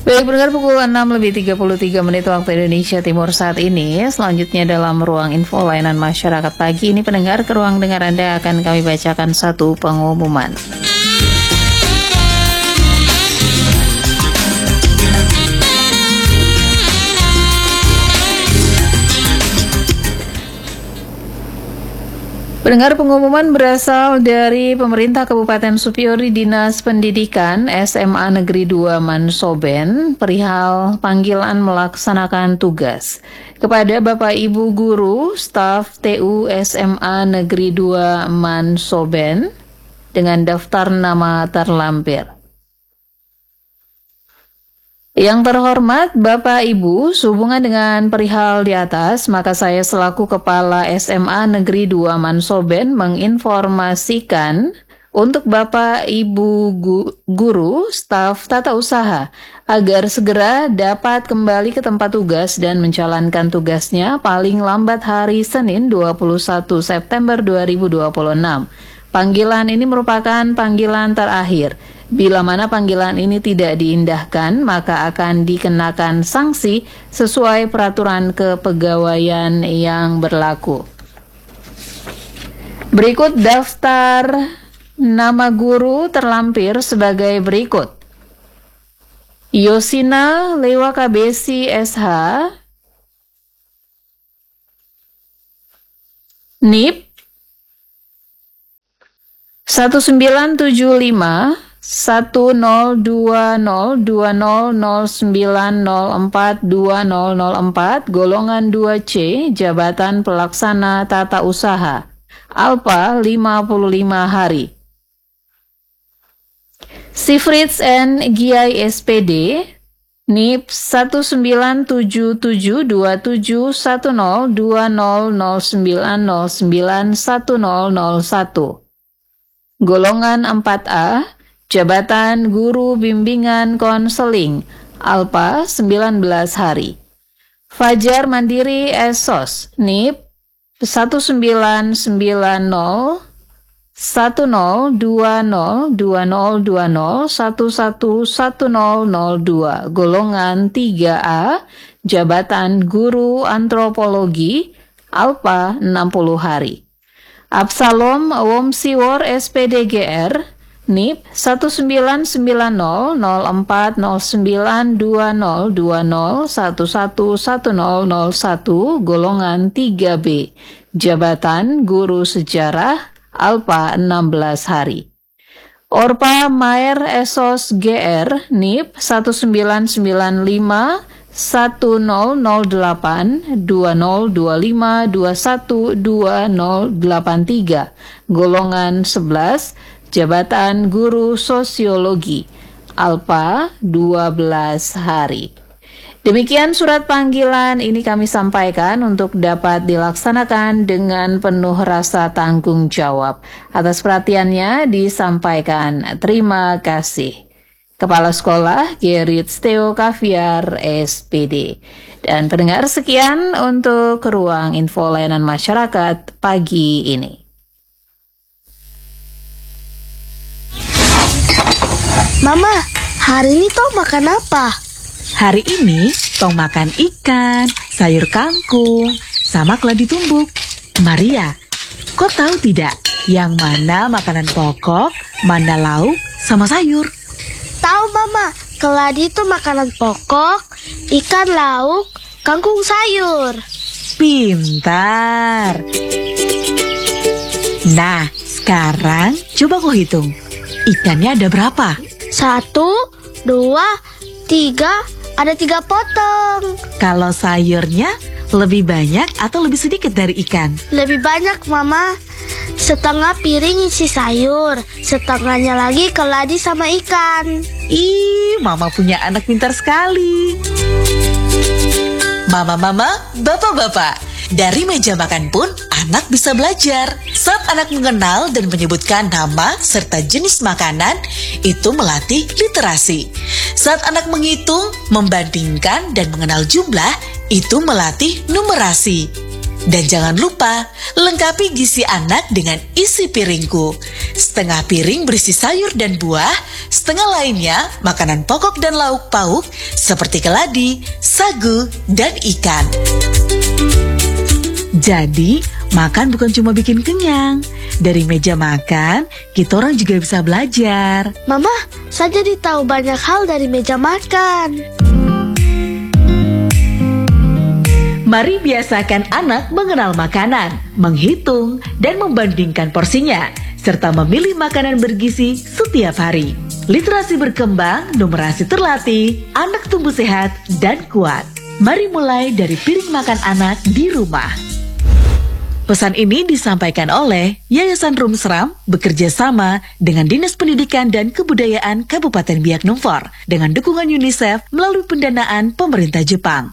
Baik, pendengar, pukul 6:33 waktu Indonesia Timur saat ini. Selanjutnya dalam ruang info layanan masyarakat pagi ini, pendengar, ke ruang dengar Anda akan kami bacakan satu pengumuman. Pendengar, pengumuman berasal dari pemerintah Kabupaten Supiori, Dinas Pendidikan SMA Negeri 2 Mansoben, perihal panggilan melaksanakan tugas kepada Bapak Ibu Guru, staf TU SMA Negeri 2 Mansoben dengan daftar nama terlampir. Yang terhormat Bapak Ibu, sehubungan dengan perihal di atas, maka saya selaku Kepala SMA Negeri 2 Mansoben menginformasikan untuk Bapak Ibu Guru, staf tata usaha, agar segera dapat kembali ke tempat tugas dan menjalankan tugasnya paling lambat hari Senin 21 September 2026. Panggilan ini merupakan panggilan terakhir. Bila mana panggilan ini tidak diindahkan, maka akan dikenakan sanksi sesuai peraturan kepegawaian yang berlaku. Berikut daftar nama guru terlampir sebagai berikut. Yosina Lewakabesi SH, NIP 1975 10202090042004 golongan 2C, Jabatan Pelaksana Tata Usaha, Alpa 55 hari. Sifrits N. Giai SPD, NIP 197727202009091001, golongan 4A, Jabatan Guru Bimbingan Konseling, Alpa 19 hari. Fajar Mandiri Esos, NIP 199020201002, golongan 3A, Jabatan Guru Antropologi, Alpa 60 hari. Absalom Womsiwor SPDGR, NIP 199004092020111001, golongan 3B, Jabatan Guru Sejarah, Alpa 16 hari. Orpa Maer Esos GR, NIP 1998-1008-2025-21-2083, golongan 11, Jabatan Guru Sosiologi, Alpa 12 hari. Demikian surat panggilan ini kami sampaikan untuk dapat dilaksanakan dengan penuh rasa tanggung jawab. Atas perhatiannya disampaikan terima kasih. Kepala Sekolah Gerit Theo Kaviar SPD. Dan pendengar, sekian untuk ruang info layanan masyarakat pagi ini. Mama, hari ini Tong makan apa? Hari ini Tong makan ikan, sayur kangkung, sama keladi tumbuk. Maria, kau tahu tidak yang mana makanan pokok, mana lauk, sama sayur? Tahu Mama, keladi itu makanan pokok, ikan lauk, kangkung sayur. Pintar. Nah, sekarang coba kau hitung. Ikannya ada berapa? 1, 2, 3, ada 3 potong. Kalau sayurnya lebih banyak atau lebih sedikit dari ikan? Lebih banyak Mama. Setengah piring isi sayur, setengahnya lagi keladi sama ikan. Ih, Mama punya anak pintar sekali. Mama-mama, bapak-bapak, dari meja makan pun anak bisa belajar. Saat anak mengenal dan menyebutkan nama serta jenis makanan, itu melatih literasi. Saat anak menghitung, membandingkan dan mengenal jumlah, itu melatih numerasi. Dan jangan lupa, lengkapi gizi anak dengan isi piringku. Setengah piring berisi sayur dan buah, setengah lainnya makanan pokok dan lauk pauk seperti keladi, sagu, dan ikan. Jadi, makan bukan cuma bikin kenyang. Dari meja makan, kita orang juga bisa belajar. Mama, saya jadi tahu banyak hal dari meja makan. Mari biasakan anak mengenal makanan, menghitung, dan membandingkan porsinya, serta memilih makanan bergizi setiap hari. Literasi berkembang, numerasi terlatih, anak tumbuh sehat dan kuat. Mari mulai dari piring makan anak di rumah. Pesan ini disampaikan oleh Yayasan Rumsram bekerja sama dengan Dinas Pendidikan dan Kebudayaan Kabupaten Biak Numfor dengan dukungan UNICEF melalui pendanaan pemerintah Jepang.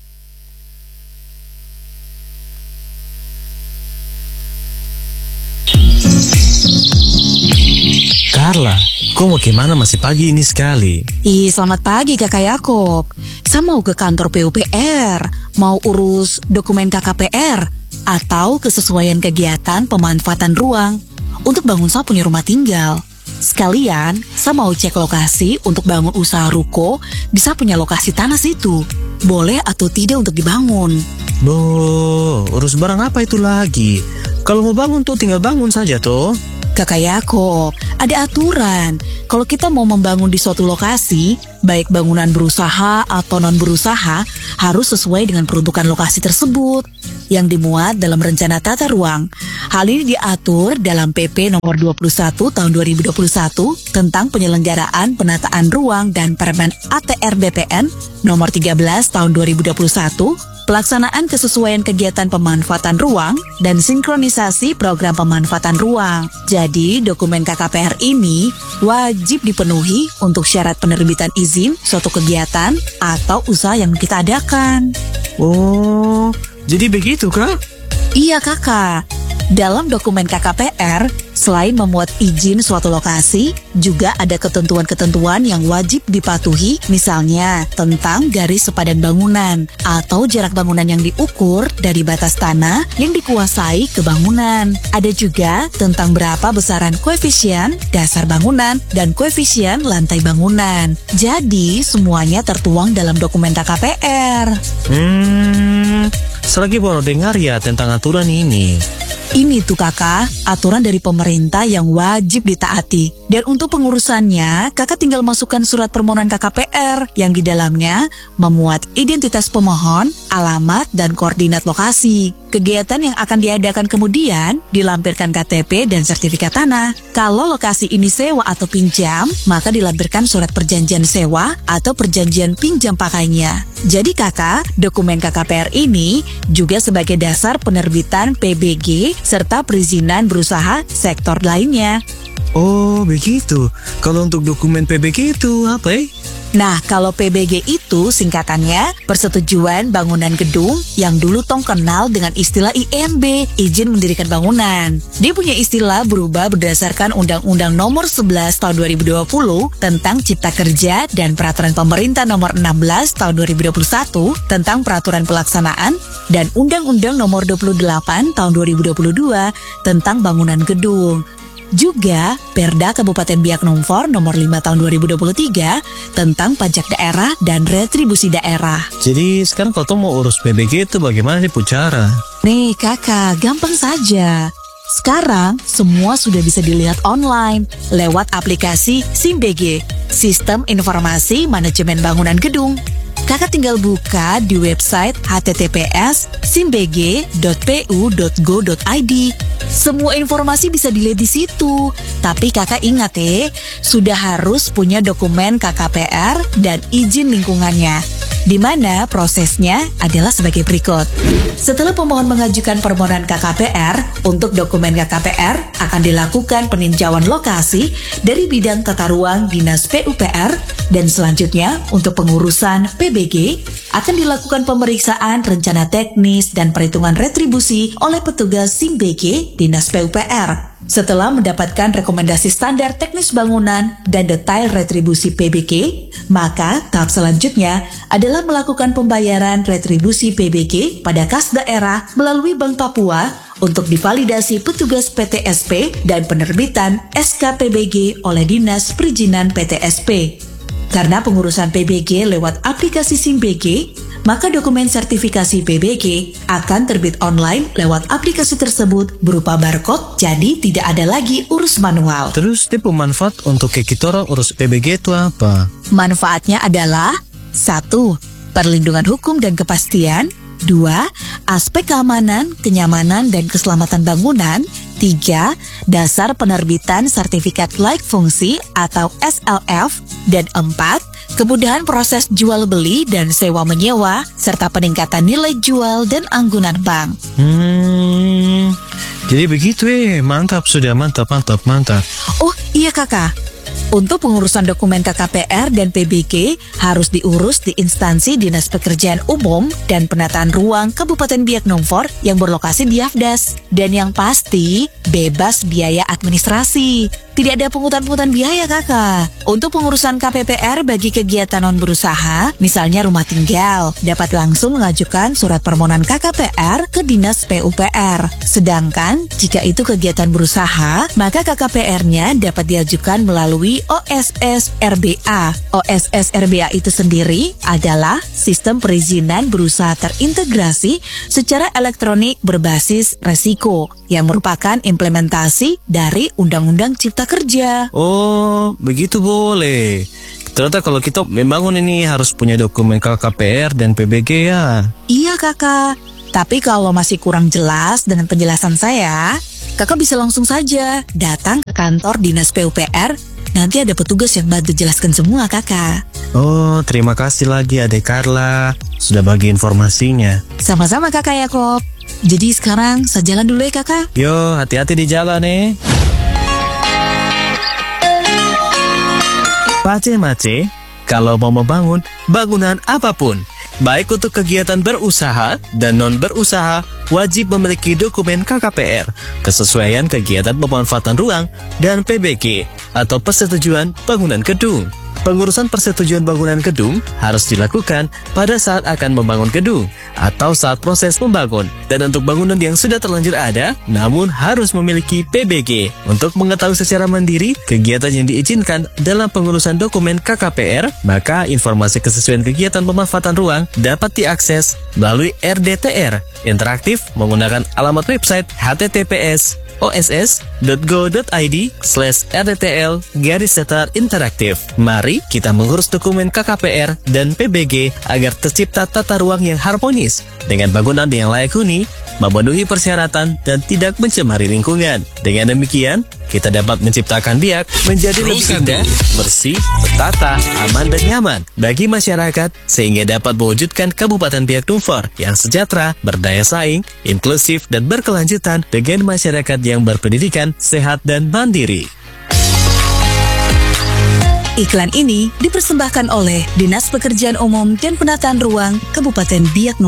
Carla, kok mau kemana masih pagi ini sekali? Selamat pagi Kakak Yakob. Saya mau ke kantor PUPR, mau urus dokumen KKPR, atau kesesuaian kegiatan pemanfaatan ruang untuk bangun saya punya rumah tinggal. Sekalian, saya mau cek lokasi untuk bangun usaha ruko di saya punya lokasi tanah situ. Boleh atau tidak untuk dibangun? Urus barang apa itu lagi? Kalau mau bangun tuh tinggal bangun saja toh. Kakak Yakob, ada aturan. Kalau kita mau membangun di suatu lokasi, baik bangunan berusaha atau non-berusaha, harus sesuai dengan peruntukan lokasi tersebut yang dimuat dalam rencana tata ruang. Hal ini diatur dalam PP nomor 21 tahun 2021 tentang penyelenggaraan penataan ruang dan Permen ATR BPN nomor 13 tahun 2021, pelaksanaan kesesuaian kegiatan pemanfaatan ruang, dan sinkronisasi program pemanfaatan ruang. Jadi, dokumen KKPR ini wajib dipenuhi untuk syarat penerbitan izin suatu kegiatan atau usaha yang kita adakan. Oh, jadi begitu kah? Iya kakak. Dalam dokumen KKPR, selain memuat izin suatu lokasi, juga ada ketentuan-ketentuan yang wajib dipatuhi, misalnya tentang garis sepadan bangunan atau jarak bangunan yang diukur dari batas tanah yang dikuasai ke bangunan. Ada juga tentang berapa besaran koefisien dasar bangunan dan koefisien lantai bangunan. Jadi, semuanya tertuang dalam dokumen KKPR. Selagi baru dengar ya tentang aturan ini. Ini tuh kakak, aturan dari pemerintah yang wajib ditaati. Dan untuk pengurusannya, kakak tinggal masukkan surat permohonan KKPR yang di dalamnya memuat identitas pemohon, alamat, dan koordinat lokasi. Kegiatan yang akan diadakan kemudian dilampirkan KTP dan sertifikat tanah. Kalau lokasi ini sewa atau pinjam, maka dilampirkan surat perjanjian sewa atau perjanjian pinjam pakainya. Jadi kakak, dokumen KKPR ini juga sebagai dasar penerbitan PBG serta perizinan berusaha sektor lainnya. Oh, begitu. Kalau untuk dokumen PBG itu apa ya? Nah, kalau PBG itu singkatannya Persetujuan Bangunan Gedung yang dulu tong kenal dengan istilah IMB, Izin Mendirikan Bangunan. Dia punya istilah berubah berdasarkan Undang-Undang Nomor 11 Tahun 2020 tentang Cipta Kerja dan Peraturan Pemerintah Nomor 16 Tahun 2021 tentang Peraturan Pelaksanaan dan Undang-Undang Nomor 28 Tahun 2022 tentang Bangunan Gedung. Juga Perda Kabupaten Biak Numfor nomor 5 tahun 2023 tentang pajak daerah dan retribusi daerah. Jadi sekarang kalau mau urus PBG itu bagaimana sih cara? Nih kakak, gampang saja. Sekarang semua sudah bisa dilihat online lewat aplikasi SIMBG, Sistem Informasi Manajemen Bangunan Gedung. Kakak tinggal buka di website https://simbg.pu.go.id. Semua informasi bisa dilihat di situ. Tapi kakak ingat sudah harus punya dokumen KKPR dan izin lingkungannya. Di mana prosesnya adalah sebagai berikut. Setelah pemohon mengajukan permohonan KKPR, untuk dokumen KKPR akan dilakukan peninjauan lokasi dari bidang tata ruang Dinas PUPR dan selanjutnya untuk pengurusan PBG akan dilakukan pemeriksaan rencana teknis dan perhitungan retribusi oleh petugas SIMBG Dinas PUPR. Setelah mendapatkan rekomendasi standar teknis bangunan dan detail retribusi PBK, maka tahap selanjutnya adalah melakukan pembayaran retribusi PBK pada kas daerah melalui Bank Papua untuk divalidasi petugas PTSP dan penerbitan SK PBG oleh Dinas Perizinan PTSP. Karena pengurusan PBG lewat aplikasi SIMBG, maka dokumen sertifikasi PBG akan terbit online lewat aplikasi tersebut berupa barcode, jadi tidak ada lagi urus manual. Terus tipe manfaat untuk kita orang urus PBG itu apa? Manfaatnya adalah 1. Perlindungan hukum dan kepastian. 2. Aspek keamanan, kenyamanan, dan keselamatan bangunan. 3. Dasar penerbitan sertifikat layak fungsi atau SLF. Dan 4. Kemudahan proses jual beli dan sewa menyewa, serta peningkatan nilai jual dan anggunan bank. Jadi begitu mantap sudah, mantap. Oh iya kakak, untuk pengurusan dokumen KKPR dan PBG harus diurus di instansi Dinas Pekerjaan Umum dan Penataan Ruang Kabupaten Biak Numfor yang berlokasi di Afdas. Dan yang pasti, bebas biaya administrasi. Tidak ada pungutan-pungutan biaya kakak. Untuk pengurusan KPPR bagi kegiatan non-berusaha, misalnya rumah tinggal, dapat langsung mengajukan surat permohonan KKPR ke Dinas PUPR. Sedangkan jika itu kegiatan berusaha, maka KKPR-nya dapat diajukan melalui OSS RBA. OSS RBA itu sendiri adalah sistem perizinan berusaha terintegrasi secara elektronik berbasis resiko yang merupakan implementasi dari Undang-Undang Cipta Kerja. Oh, begitu boleh. Ternyata kalau kita membangun ini harus punya dokumen KKPR dan PBG ya. Iya kakak, tapi kalau masih kurang jelas dengan penjelasan saya, kakak bisa langsung saja datang ke kantor Dinas PUPR. Nanti ada petugas yang bantu jelaskan semua kakak. Oh, terima kasih lagi Adek Carla sudah bagi informasinya. Sama-sama kakak Yakob. Jadi sekarang saya jalan dulu ya kakak. Yo, hati-hati di jalan Mace, kalau mau membangun bangunan apapun, baik untuk kegiatan berusaha dan non-berusaha, wajib memiliki dokumen KKPR, kesesuaian kegiatan pemanfaatan ruang, dan PBG atau persetujuan bangunan gedung. Pengurusan persetujuan bangunan gedung harus dilakukan pada saat akan membangun gedung atau saat proses membangun. Dan untuk bangunan yang sudah terlanjur ada, namun harus memiliki PBG. Untuk mengetahui secara mandiri kegiatan yang diizinkan dalam pengurusan dokumen KKPR, maka informasi kesesuaian kegiatan pemanfaatan ruang dapat diakses melalui RDTR interaktif menggunakan alamat website https://oss.go.id/rdtl-interaktif. Mari kita mengurus dokumen KKPR dan PBG agar tercipta tata ruang yang harmonis dengan bangunan yang layak huni, memenuhi persyaratan, dan tidak mencemari lingkungan. Dengan demikian, kita dapat menciptakan Biak menjadi lebih indah, bersih, tertata, aman, dan nyaman bagi masyarakat sehingga dapat mewujudkan Kabupaten Biak Numfor yang sejahtera, berdaya saing, inklusif, dan berkelanjutan dengan masyarakat yang berpendidikan, sehat, dan mandiri. Iklan ini dipersembahkan oleh Dinas Pekerjaan Umum dan Penataan Ruang Kabupaten Biak Numfor.